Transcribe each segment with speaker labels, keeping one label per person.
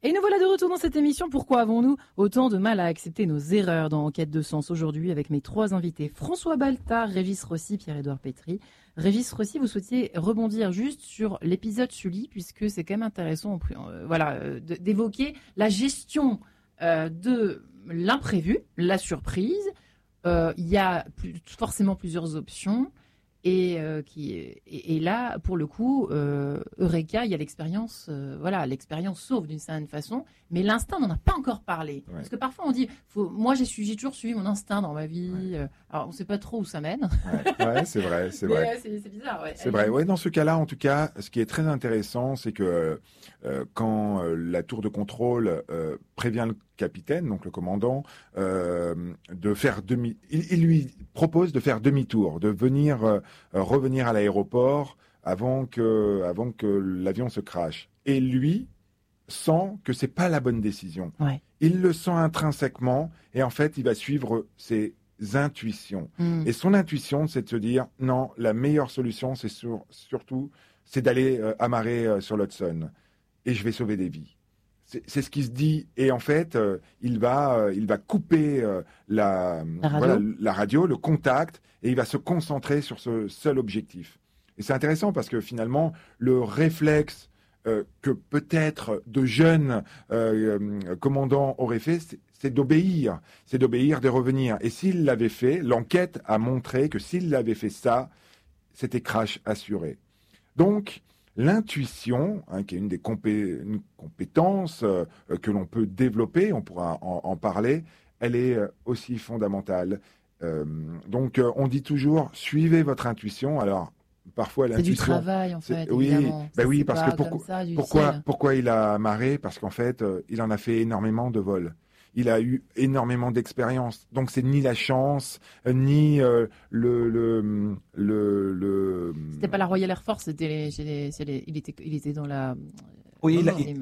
Speaker 1: Et nous voilà de retour dans cette émission. Pourquoi avons-nous autant de mal à accepter nos erreurs dans Enquête de sens aujourd'hui avec mes trois invités, François Baltard, Régis Rossi, Pierre-Édouard Pétry. Régis Rossi, vous souhaitiez rebondir juste sur l'épisode Sully, puisque c'est quand même intéressant d'évoquer la gestion de l'imprévu, la surprise. Il y a forcément plusieurs options. Et là, pour le coup, Eureka, il y a l'expérience, l'expérience sauve d'une certaine façon, mais l'instinct, on n'en a pas encore parlé. Ouais. Parce que parfois on dit, moi j'ai toujours suivi mon instinct dans ma vie, alors on ne sait pas trop où ça mène.
Speaker 2: Ouais, c'est vrai, c'est vrai.
Speaker 1: C'est bizarre, ouais.
Speaker 2: C'est vrai, ouais, dans ce cas-là, en tout cas, ce qui est très intéressant, c'est que quand la tour de contrôle prévient le capitaine, donc le commandant, de faire il lui propose de faire demi-tour, de venir revenir à l'aéroport avant que l'avion se crache. Et lui sent que c'est pas la bonne décision. Ouais. Il le sent intrinsèquement et en fait, il va suivre ses intuitions. Et son intuition, c'est de se dire non, la meilleure solution, c'est surtout d'aller amarrer sur l'Hudson et je vais sauver des vies. C'est ce qui se dit et en fait il va couper la radio, le contact et il va se concentrer sur ce seul objectif. Et c'est intéressant parce que finalement le réflexe que peut-être de jeunes commandants auraient fait, c'est d'obéir, de revenir. Et s'il l'avait fait, l'enquête a montré que s'il l'avait fait ça, c'était crash assuré. Donc l'intuition, qui est une des compétences que l'on peut développer, on pourra en parler, elle est aussi fondamentale. Donc, on dit toujours, suivez votre intuition. Alors, parfois, l'intuition...
Speaker 1: C'est du travail, en fait,
Speaker 2: oui,
Speaker 1: évidemment.
Speaker 2: Oui, parce que pourquoi il a amarré ? Parce qu'en fait, il en a fait énormément de vols. Il a eu énormément d'expérience. Donc, c'est ni la chance, ni le...
Speaker 1: C'était pas la Royal Air Force, c'était il était dans la...
Speaker 3: Oui,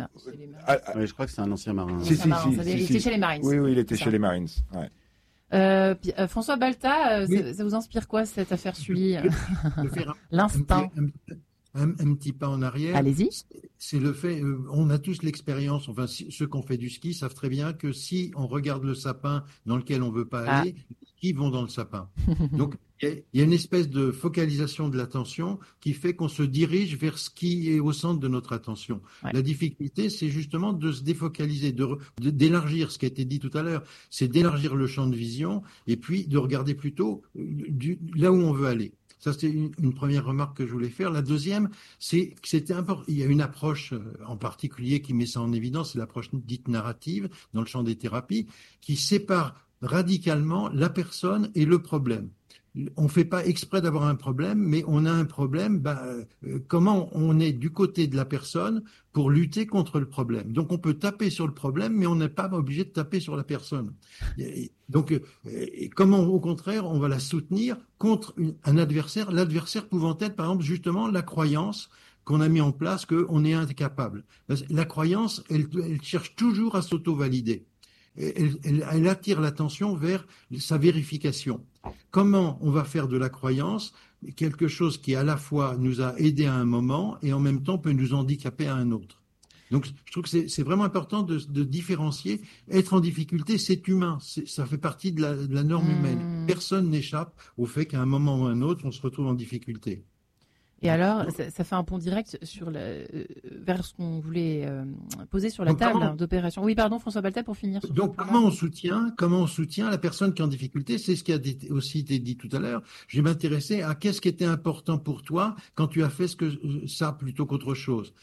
Speaker 3: je crois que c'est un ancien marin.
Speaker 1: Il était chez les Marines.
Speaker 2: Oui, il était chez les Marines. Ouais.
Speaker 1: François Baltard, ça vous inspire quoi, cette affaire Sully ? L'instinct.
Speaker 4: Un petit pas en arrière.
Speaker 1: Allez-y.
Speaker 4: C'est le fait, on a tous l'expérience, enfin ceux qui ont fait du ski savent très bien que si on regarde le sapin dans lequel on veut pas aller, les skis vont dans le sapin. Donc il y a une espèce de focalisation de l'attention qui fait qu'on se dirige vers ce qui est au centre de notre attention. Ouais. La difficulté, c'est justement de se défocaliser, d'élargir ce qui a été dit tout à l'heure, c'est d'élargir le champ de vision et puis de regarder plutôt là où on veut aller. Ça, c'était une première remarque que je voulais faire. La deuxième, c'est que c'était important. Il y a une approche en particulier qui met ça en évidence, c'est l'approche dite narrative dans le champ des thérapies, qui sépare radicalement la personne et le problème. On ne fait pas exprès d'avoir un problème, mais on a un problème. Comment on est du côté de la personne pour lutter contre le problème. Donc on peut taper sur le problème, mais on n'est pas obligé de taper sur la personne. Donc comment, au contraire, on va la soutenir contre un adversaire, l'adversaire pouvant être, par exemple, justement la croyance qu'on a mis en place qu'on est incapable. La croyance, elle cherche toujours à s'auto-valider. Elle attire l'attention vers sa vérification. Comment on va faire de la croyance quelque chose qui à la fois nous a aidé à un moment et en même temps peut nous handicaper à un autre. Donc je trouve que c'est vraiment important de différencier. Être en difficulté, c'est humain, ça fait partie de la norme humaine. Personne n'échappe au fait qu'à un moment ou à un autre, on se retrouve en difficulté.
Speaker 1: Et alors, ça fait un pont direct vers ce qu'on voulait poser sur la table d'opération. Oui, pardon, François Baltard, pour finir.
Speaker 4: Donc, comment on soutient la personne qui est en difficulté ? C'est ce qui a aussi été dit tout à l'heure. Je vais m'intéresser à qu'est-ce qui était important pour toi quand tu as fait ça plutôt qu'autre chose.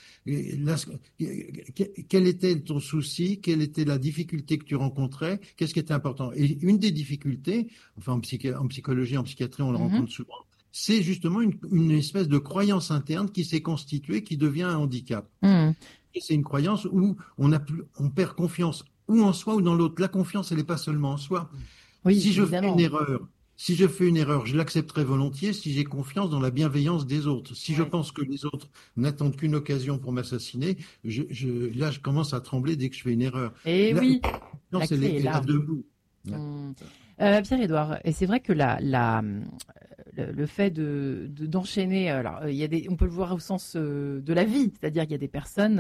Speaker 4: Quel était ton souci ? Quelle était la difficulté que tu rencontrais ? Qu'est-ce qui était important ? Et une des difficultés, enfin en psychologie, en psychiatrie, on le rencontre souvent, c'est justement une espèce de croyance interne qui s'est constituée, qui devient un handicap. Et c'est une croyance où on perd confiance ou en soi ou dans l'autre. La confiance, elle n'est pas seulement en soi.
Speaker 1: Oui,
Speaker 4: si je fais une erreur, je l'accepterai volontiers si j'ai confiance dans la bienveillance des autres. Si je pense que les autres n'attendent qu'une occasion pour m'assassiner, là, je commence à trembler dès que je fais une erreur.
Speaker 1: Et
Speaker 4: la
Speaker 1: confiance, elle est là
Speaker 4: debout.
Speaker 1: Pierre-Édouard, et c'est vrai que le fait d'enchaîner, alors on peut le voir au sens de la vie, c'est-à-dire qu'il y a des personnes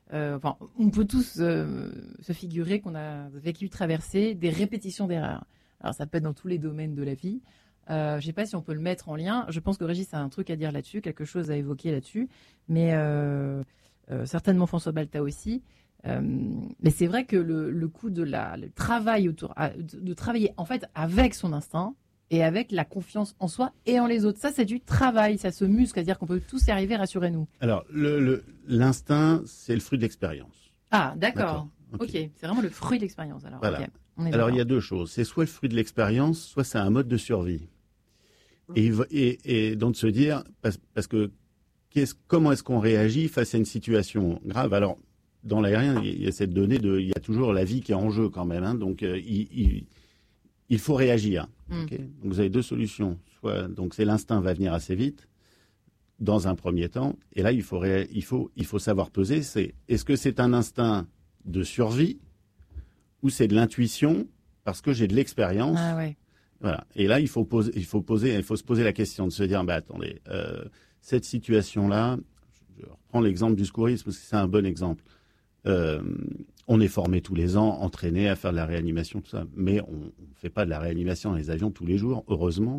Speaker 1: on peut tous se figurer qu'on a vécu, traversé des répétitions d'erreurs. Alors, ça peut être dans tous les domaines de la vie. Je ne sais pas si on peut le mettre en lien. Je pense que Régis a un truc à dire là-dessus, quelque chose à évoquer là-dessus. Mais certainement François Baltha aussi. Mais c'est vrai que le coup de le travail de travailler en fait avec son instinct et avec la confiance en soi et en les autres, ça c'est du travail, ça se muscle, c'est-à-dire qu'on peut tous y arriver, rassurez-nous.
Speaker 3: Alors l'instinct, c'est le fruit de l'expérience.
Speaker 1: Ah d'accord. Ok, c'est vraiment le fruit de l'expérience. Alors,
Speaker 3: voilà.
Speaker 1: Okay.
Speaker 3: Alors il y a deux choses, c'est soit le fruit de l'expérience, soit c'est un mode de survie. Et donc de se dire, parce que comment est-ce qu'on réagit face à une situation grave? Alors, dans l'aérien, il y a cette donnée il y a toujours la vie qui est en jeu quand même. Hein, donc, il faut réagir. Okay, donc, vous avez deux solutions. Donc, c'est l'instinct va venir assez vite, dans un premier temps. Et là, il faut savoir peser. Est-ce que c'est un instinct de survie ou c'est de l'intuition parce que j'ai de l'expérience?
Speaker 1: Ah ouais.
Speaker 3: Voilà. Et là, il faut se poser la question de se dire, attendez, cette situation-là, je reprends l'exemple du secourisme parce que c'est un bon exemple. On est formé tous les ans, entraîné à faire de la réanimation, tout ça, mais on ne fait pas de la réanimation dans les avions tous les jours, heureusement.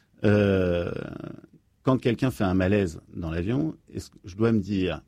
Speaker 3: Quand quelqu'un fait un malaise dans l'avion, je dois me dire,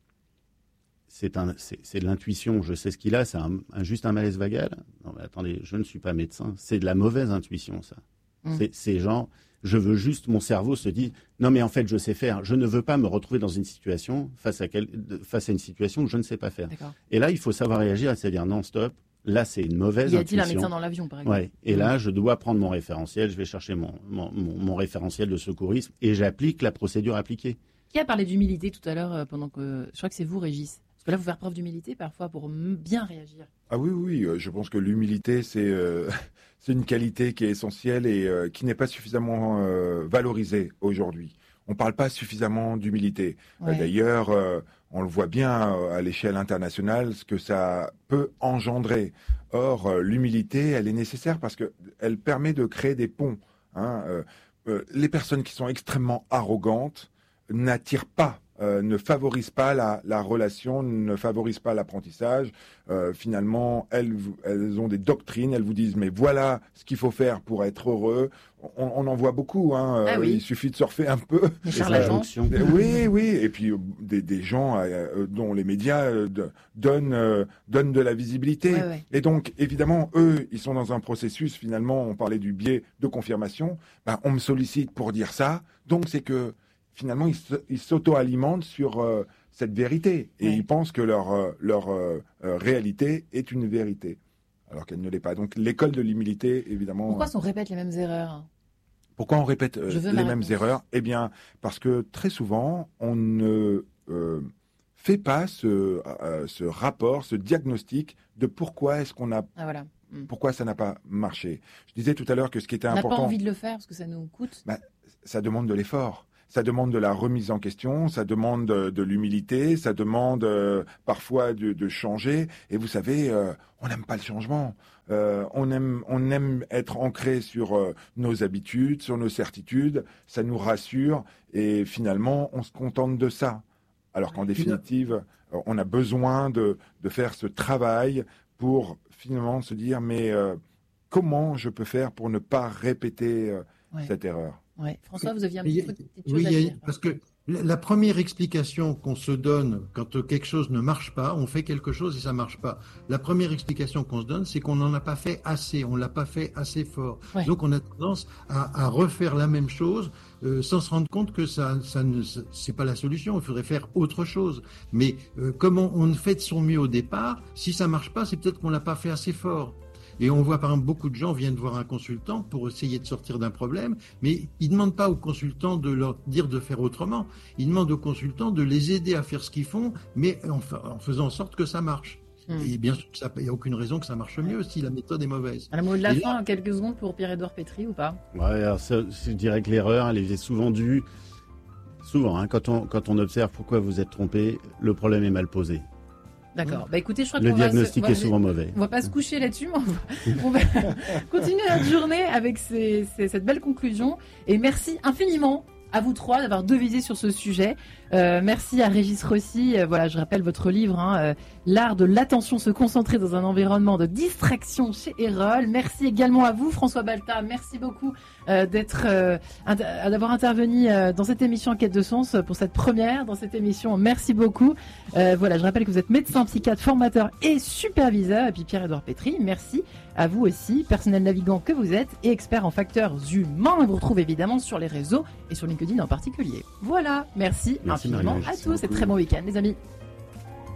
Speaker 3: c'est de l'intuition, je sais ce qu'il a, c'est juste un malaise vagal. Non, mais attendez, je ne suis pas médecin, c'est de la mauvaise intuition, ça. C'est genre, je veux juste, mon cerveau se dit, non mais en fait je sais faire, je ne veux pas me retrouver dans une situation, face à une situation où je ne sais pas faire. D'accord. Et là, il faut savoir réagir, c'est-à-dire non, stop, là c'est une mauvaise intuition.
Speaker 1: Y a-t-il un médecin dans l'avion, par exemple?
Speaker 3: Ouais. Et là, je dois prendre mon référentiel, je vais chercher mon référentiel de secourisme et j'applique la procédure appliquée.
Speaker 1: Qui a parlé d'humilité tout à l'heure pendant que... Je crois que c'est vous, Régis. Parce que là, vous faire preuve d'humilité parfois pour bien réagir.
Speaker 2: Ah oui, je pense que l'humilité, c'est une qualité qui est essentielle et qui n'est pas suffisamment valorisée aujourd'hui. On ne parle pas suffisamment d'humilité. Ouais. D'ailleurs, on le voit bien à l'échelle internationale, ce que ça peut engendrer. Or, l'humilité, elle est nécessaire parce qu'elle permet de créer des ponts. Hein. Les personnes qui sont extrêmement arrogantes n'attirent pas, ne favorisent pas la relation, ne favorisent pas l'apprentissage. Finalement, elles ont des doctrines, elles vous disent mais voilà ce qu'il faut faire pour être heureux. On en voit beaucoup, hein. Ah oui. Il suffit de surfer un peu.
Speaker 1: Les charlatans.
Speaker 2: Oui, et puis des gens dont les médias donnent de la visibilité. Ouais. Et donc, évidemment, eux, ils sont dans un processus, finalement, on parlait du biais de confirmation. On me sollicite pour dire ça, donc c'est que finalement, ils s'auto-alimentent sur cette vérité. Et ils pensent que leur réalité est une vérité, alors qu'elle ne l'est pas. Donc, l'école de l'humilité, évidemment...
Speaker 1: Pourquoi on répète les mêmes erreurs?
Speaker 2: Pourquoi on répète les mêmes erreurs? Eh bien, parce que très souvent, on ne fait pas ce rapport, ce diagnostic de pourquoi est-ce qu'on a...
Speaker 1: Ah, voilà.
Speaker 2: Pourquoi ça n'a pas marché. Je disais tout à l'heure que ce qui était important...
Speaker 1: On n'a pas envie de le faire parce que ça nous coûte.
Speaker 2: Ça demande de l'effort. Ça demande de la remise en question, ça demande de l'humilité, ça demande parfois de changer. Et vous savez, on n'aime pas le changement. On aime être ancré sur nos habitudes, sur nos certitudes. Ça nous rassure et finalement, on se contente de ça. Alors qu'en définitive, on a besoin de faire ce travail pour finalement se dire mais comment je peux faire pour ne pas répéter cette erreur?
Speaker 1: Ouais. François, vous aviez un petit petite chose à dire.
Speaker 4: Parce que la première explication qu'on se donne quand quelque chose ne marche pas, on fait quelque chose et ça marche pas. La première explication qu'on se donne, c'est qu'on n'en a pas fait assez, on l'a pas fait assez fort. Ouais. Donc on a tendance à refaire la même chose sans se rendre compte que c'est pas la solution. Il faudrait faire autre chose. Mais comme on fait de son mieux au départ, si ça marche pas, c'est peut-être qu'on l'a pas fait assez fort. Et on voit par exemple beaucoup de gens viennent voir un consultant pour essayer de sortir d'un problème, mais ils ne demandent pas aux consultants de leur dire de faire autrement. Ils demandent aux consultants de les aider à faire ce qu'ils font, mais en faisant en sorte que ça marche. Et bien sûr, il n'y a aucune raison que ça marche mieux si la méthode est mauvaise.
Speaker 1: Un mot de la fin, quelques secondes pour Pierre-Édouard Pétry ou pas?
Speaker 3: Ouais, alors je dirais que l'erreur, elle est souvent due. Souvent, hein, quand on observe pourquoi vous êtes trompé, le problème est mal posé.
Speaker 1: D'accord. Écoutez, je crois
Speaker 3: le diagnostic est souvent mauvais.
Speaker 1: On va pas se coucher là-dessus, mais on va continuer notre journée avec cette belle conclusion. Et merci infiniment à vous trois d'avoir devisé sur ce sujet. Merci à Régis Rossi. Voilà, je rappelle votre livre, L'art de l'attention, se concentrer dans un environnement de distraction chez Erol. Merci également à vous, François Baltat. Merci beaucoup d'avoir intervenu dans cette émission Enquête de Sens pour cette première dans cette émission. Merci beaucoup. Voilà, je rappelle que vous êtes médecin, psychiatre, formateur et superviseur. Et puis Pierre-Édouard Pétry, merci à vous aussi, personnel navigant que vous êtes et expert en facteurs humains. On vous retrouve évidemment sur les réseaux et sur LinkedIn en particulier. Voilà, merci infiniment à tous et très bon week-end les amis.